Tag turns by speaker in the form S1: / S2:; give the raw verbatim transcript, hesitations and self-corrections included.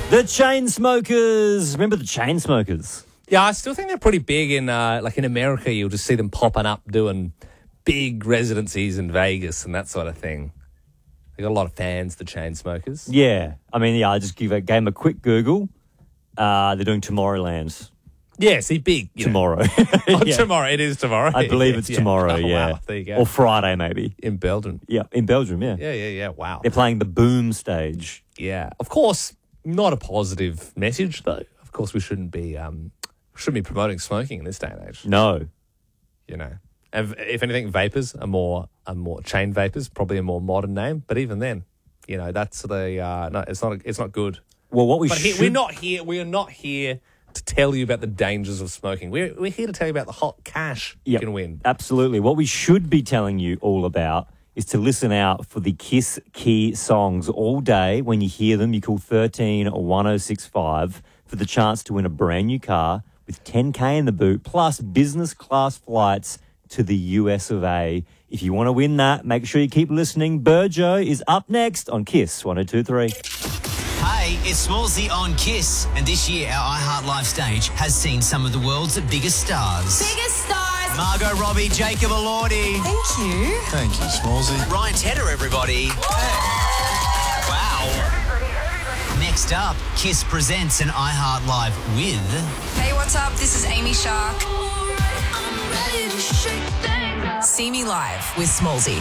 S1: The Chainsmokers. Remember the Chainsmokers?
S2: Yeah, I still think they're pretty big in, uh, like in America, you'll just see them popping up doing big residencies in Vegas and that sort of thing. They got a lot of fans, the Chainsmokers.
S1: Yeah. I mean, yeah, I just give a game a quick Google. Uh, they're doing Tomorrowland.
S2: Yeah, see, big. you know.
S1: Tomorrow.
S2: Oh,
S1: Yeah.
S2: tomorrow. It is tomorrow.
S1: I believe it's
S2: Yeah.
S1: tomorrow,
S2: Oh,
S1: yeah.
S2: Wow, there you go.
S1: Or Friday, maybe.
S2: In Belgium.
S1: Yeah, in Belgium, yeah.
S2: Yeah, yeah, yeah. Wow.
S1: They're playing the Boom stage.
S2: Yeah. Of course, not a positive message, though. Of course, we shouldn't be um, shouldn't be promoting smoking in this day and age.
S1: No.
S2: You know, and if anything, vapors are more are more chain vapors, probably a more modern name. But even then, you know, that's the uh, no, it's not it's not good.
S1: Well, what we
S2: But
S1: should...
S2: here, we're not here. We are not here to tell you about the dangers of smoking. We're we're here to tell you about the hot cash you
S1: Yep,
S2: can win.
S1: Absolutely. What we should be telling you all about is to listen out for the Kiss Key songs all day. When you hear them, you call thirteen one oh six five for the chance to win a brand new car with ten K in the boot, plus business class flights to the U S of A. If you want to win that, make sure you keep listening. Burjo is up next on Kiss one oh two three.
S3: Hey, it's Smallsy on Kiss, and this year our iHeart Live stage has seen some of the world's biggest stars.
S4: Biggest stars.
S3: Margot Robbie, Jacob Elordi.
S4: Thank you.
S5: Thank you, Smallsy.
S3: Ryan Tedder, everybody. Wow. Next up, Kiss presents an iHeart Live with...
S4: Hey, what's up? This is Amy Shark. See me live with Smallsy.